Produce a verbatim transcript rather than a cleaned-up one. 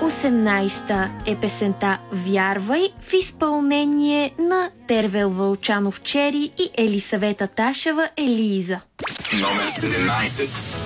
осемнайсета е песента "Вярвай" в изпълнение на Тервел Вълчанов Чери и Елисавета Ташева Елиза. Номер седемнайсет.